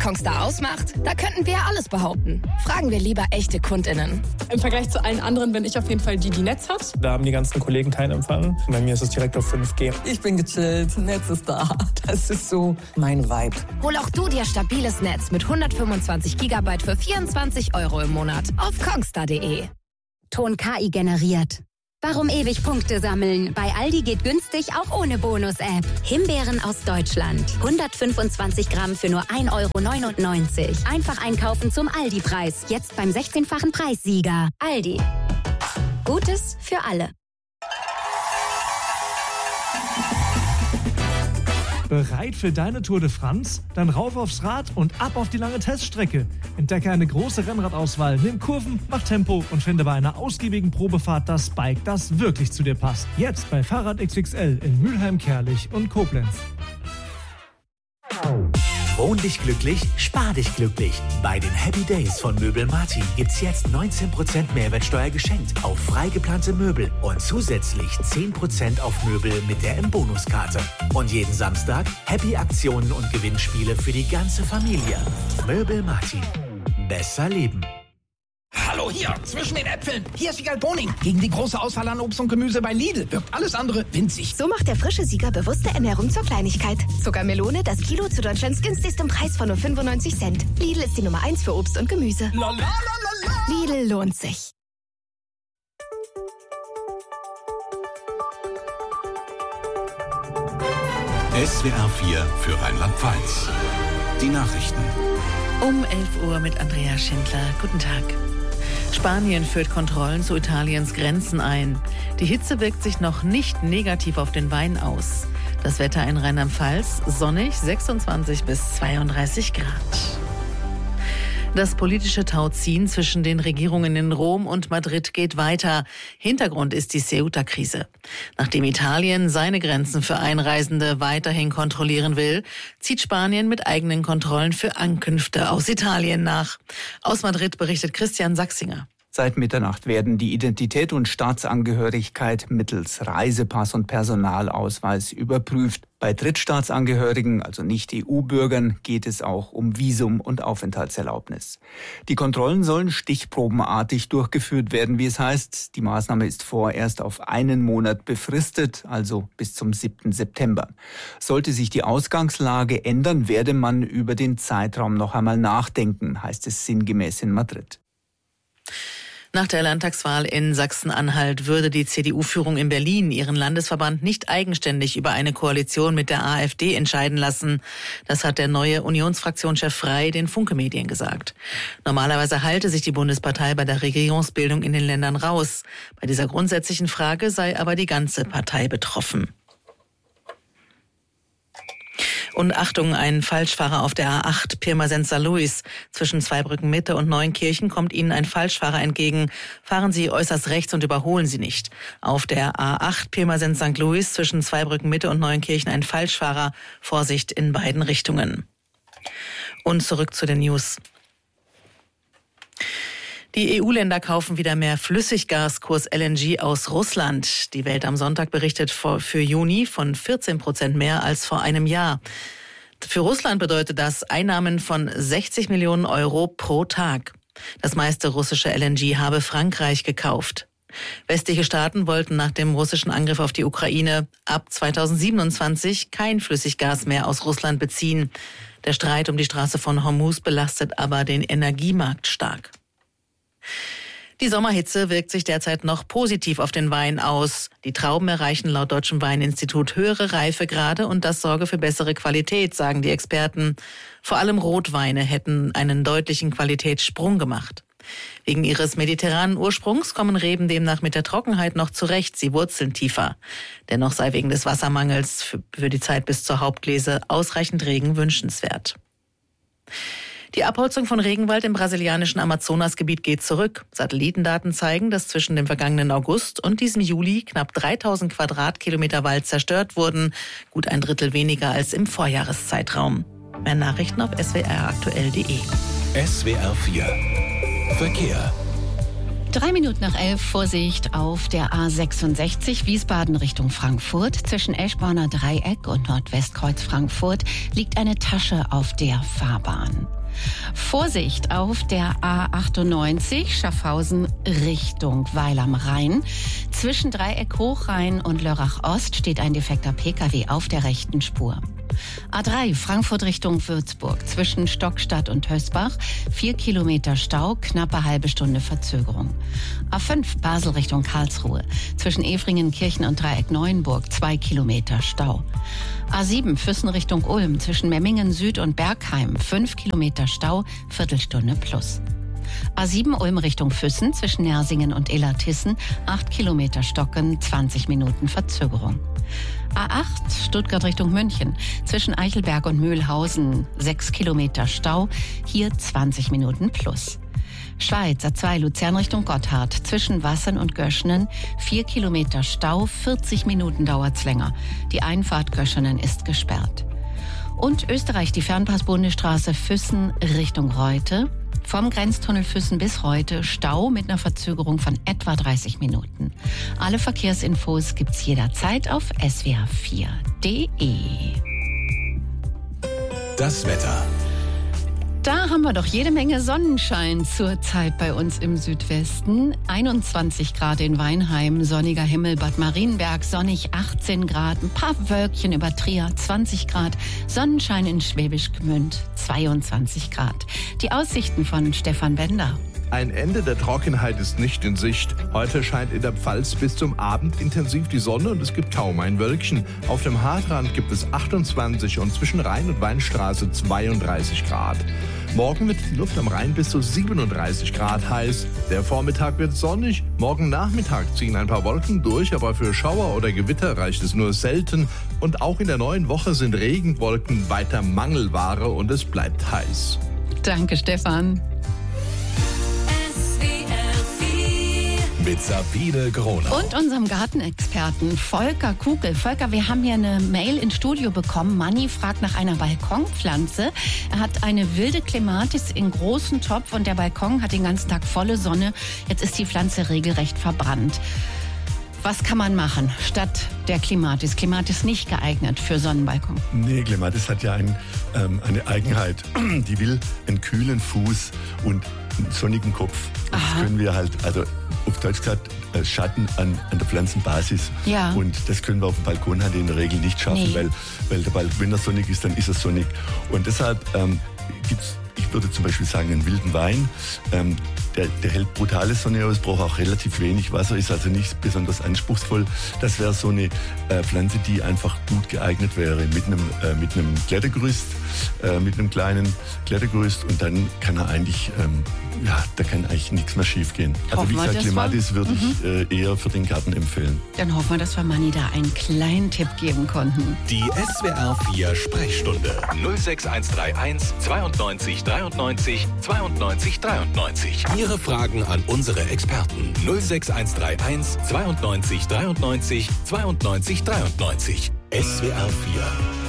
Kongstar ausmacht? Da könnten wir alles behaupten. Fragen wir lieber echte KundInnen. Im Vergleich zu allen anderen bin ich auf jeden Fall die Netz hat. Da haben die ganzen Kollegen keinen Empfang. Bei mir ist es direkt auf 5G. Ich bin gechillt, Netz ist da. Das ist so mein Vibe. Hol auch du dir stabiles Netz mit 125 GB für 24 € im Monat auf kongstar.de. Ton KI generiert. Warum ewig Punkte sammeln? Bei Aldi geht günstig auch ohne Bonus-App. Himbeeren aus Deutschland. 125 Gramm für nur 1,99 €. Einfach einkaufen zum Aldi-Preis. Jetzt beim 16-fachen Preissieger. Aldi. Gutes für alle. Bereit für deine Tour de France? Dann rauf aufs Rad und ab auf die lange Teststrecke. Entdecke eine große Rennradauswahl, nimm Kurven, mach Tempo und finde bei einer ausgiebigen Probefahrt das Bike, das wirklich zu dir passt. Jetzt bei Fahrrad XXL in Mülheim, Kerlich und Koblenz. Wohn dich glücklich, spar dich glücklich. Bei den Happy Days von Möbel Martin gibt's jetzt 19% Mehrwertsteuer geschenkt auf frei geplante Möbel und zusätzlich 10% auf Möbel mit der M-Bonus-Karte. Und jeden Samstag Happy-Aktionen und Gewinnspiele für die ganze Familie. Möbel Martin. Besser leben. Hallo hier, zwischen den Äpfeln. Hier ist Siegal Boning. Gegen die große Auswahl an Obst und Gemüse bei Lidl wirkt alles andere winzig. So macht der frische Sieger bewusste Ernährung zur Kleinigkeit. Zuckermelone, das Kilo zu Deutschlands günstigstem Preis von nur 95 Cent. Lidl ist die Nummer 1 für Obst und Gemüse. Lidl lohnt sich. SWR 4 für Rheinland-Pfalz. Die Nachrichten. Um 11 Uhr mit Andrea Schindler. Guten Tag. Spanien führt Kontrollen zu Italiens Grenzen ein. Die Hitze wirkt sich noch nicht negativ auf den Wein aus. Das Wetter in Rheinland-Pfalz sonnig, 26 bis 32 Grad. Das politische Tauziehen zwischen den Regierungen in Rom und Madrid geht weiter. Hintergrund ist die Ceuta-Krise. Nachdem Italien seine Grenzen für Einreisende weiterhin kontrollieren will, zieht Spanien mit eigenen Kontrollen für Ankünfte aus Italien nach. Aus Madrid berichtet Christian Sachsinger. Seit Mitternacht werden die Identität und Staatsangehörigkeit mittels Reisepass und Personalausweis überprüft. Bei Drittstaatsangehörigen, also Nicht-EU-Bürgern, geht es auch um Visum und Aufenthaltserlaubnis. Die Kontrollen sollen stichprobenartig durchgeführt werden, wie es heißt. Die Maßnahme ist vorerst auf einen Monat befristet, also bis zum 7. September. Sollte sich die Ausgangslage ändern, werde man über den Zeitraum noch einmal nachdenken, heißt es sinngemäß in Madrid. Nach der Landtagswahl in Sachsen-Anhalt würde die CDU-Führung in Berlin ihren Landesverband nicht eigenständig über eine Koalition mit der AfD entscheiden lassen. Das hat der neue Unionsfraktionschef Frey den Funke-Medien gesagt. Normalerweise halte sich die Bundespartei bei der Regierungsbildung in den Ländern raus. Bei dieser grundsätzlichen Frage sei aber die ganze Partei betroffen. Und Achtung, ein Falschfahrer auf der A8 Pirmasens St. Louis. Zwischen Zweibrücken Mitte und Neunkirchen kommt Ihnen ein Falschfahrer entgegen. Fahren Sie äußerst rechts und überholen Sie nicht. Auf der A8 Pirmasens St. Louis zwischen Zweibrücken Mitte und Neunkirchen ein Falschfahrer. Vorsicht in beiden Richtungen. Und zurück zu den News. Die EU-Länder kaufen wieder mehr Flüssiggas, Kurs LNG aus Russland. Die Welt am Sonntag berichtet für Juni von 14% mehr als vor einem Jahr. Für Russland bedeutet das Einnahmen von 60 Millionen Euro pro Tag. Das meiste russische LNG habe Frankreich gekauft. Westliche Staaten wollten nach dem russischen Angriff auf die Ukraine ab 2027 kein Flüssiggas mehr aus Russland beziehen. Der Streit um die Straße von Hormuz belastet aber den Energiemarkt stark. Die Sommerhitze wirkt sich derzeit noch positiv auf den Wein aus. Die Trauben erreichen laut Deutschem Weininstitut höhere Reifegrade und das sorge für bessere Qualität, sagen die Experten. Vor allem Rotweine hätten einen deutlichen Qualitätssprung gemacht. Wegen ihres mediterranen Ursprungs kommen Reben demnach mit der Trockenheit noch zurecht, sie wurzeln tiefer. Dennoch sei wegen des Wassermangels für die Zeit bis zur Hauptlese ausreichend Regen wünschenswert. Die Abholzung von Regenwald im brasilianischen Amazonasgebiet geht zurück. Satellitendaten zeigen, dass zwischen dem vergangenen August und diesem Juli knapp 3000 Quadratkilometer Wald zerstört wurden. Gut ein Drittel weniger als im Vorjahreszeitraum. Mehr Nachrichten auf swraktuell.de. SWR 4 Verkehr. 11:03, Vorsicht auf der A66 Wiesbaden Richtung Frankfurt. Zwischen Eschborner Dreieck und Nordwestkreuz Frankfurt liegt eine Tasche auf der Fahrbahn. Vorsicht auf der A98 Schaffhausen Richtung Weil am Rhein. Zwischen Dreieck Hochrhein und Lörrach Ost steht ein defekter Pkw auf der rechten Spur. A3 Frankfurt Richtung Würzburg. Zwischen Stockstadt und Hösbach 4 Kilometer Stau, knappe halbe Stunde Verzögerung. A5 Basel Richtung Karlsruhe. Zwischen Efringen, Kirchen und Dreieck Neuenburg 2 Kilometer Stau. A7 Füssen Richtung Ulm. Zwischen Memmingen Süd und Bergheim 5 Kilometer Stau, Viertelstunde plus. A7 Ulm Richtung Füssen. Zwischen Nersingen und Illertissen 8 Kilometer Stocken, 20 Minuten Verzögerung. A8 Stuttgart Richtung München. Zwischen Eichelberg und Mühlhausen 6 Kilometer Stau, hier 20 Minuten plus. Schweiz A2 Luzern Richtung Gotthard. Zwischen Wassern und Göschenen 4 Kilometer Stau, 40 Minuten dauert's länger. Die Einfahrt Göschenen ist gesperrt. Und Österreich die Fernpass-Bundesstraße Füssen Richtung Reute. Vom Grenztunnel Füssen bis Reute Stau mit einer Verzögerung von etwa 30 Minuten. Alle Verkehrsinfos gibt's jederzeit auf swr4.de. Das Wetter. Da haben wir doch jede Menge Sonnenschein zurzeit bei uns im Südwesten. 21 Grad in Weinheim, sonniger Himmel, Bad Marienberg, sonnig 18 Grad, ein paar Wölkchen über Trier, 20 Grad, Sonnenschein in Schwäbisch Gmünd, 22 Grad. Die Aussichten von Stefan Bender. Ein Ende der Trockenheit ist nicht in Sicht. Heute scheint in der Pfalz bis zum Abend intensiv die Sonne und es gibt kaum ein Wölkchen. Auf dem Haardrand gibt es 28 und zwischen Rhein und Weinstraße 32 Grad. Morgen wird die Luft am Rhein bis zu 37 Grad heiß. Der Vormittag wird sonnig. Morgen Nachmittag ziehen ein paar Wolken durch, aber für Schauer oder Gewitter reicht es nur selten. Und auch in der neuen Woche sind Regenwolken weiter Mangelware und es bleibt heiß. Danke, Stefan. Mit Sabine Grohner. Und unserem Gartenexperten Volker Kugel. Volker, wir haben hier eine Mail ins Studio bekommen. Manni fragt nach einer Balkonpflanze. Er hat eine wilde Clematis in großen Topf und der Balkon hat den ganzen Tag volle Sonne. Jetzt ist die Pflanze regelrecht verbrannt. Was kann man machen statt der Clematis? Clematis nicht geeignet für Sonnenbalkon. Nee, Clematis hat ja eine Eigenheit. Die will einen kühlen Fuß und einen sonnigen Kopf. Das können wir halt, also auf Deutsch gesagt, Schatten an der Pflanzenbasis. Ja. Und das können wir auf dem Balkon halt in der Regel nicht schaffen, weil wenn er sonnig ist, dann ist er sonnig. Und deshalb gibt's, ich würde zum Beispiel sagen, einen wilden Wein. Der hält brutale Sonne aus, braucht auch relativ wenig Wasser, ist also nicht besonders anspruchsvoll. Das wäre so eine Pflanze, die einfach gut geeignet wäre mit einem Klettergerüst, mit einem kleinen Klettergerüst und dann kann er eigentlich, da kann eigentlich nichts mehr schief gehen. Also wie gesagt, Clematis würde ich eher für den Garten empfehlen. Dann hoffen wir, dass wir Manni da einen kleinen Tipp geben konnten. Die SWR 4 Sprechstunde 06131 92 93 92 93. Ihre Fragen an unsere Experten 06131 92 93 92 93. SWR 4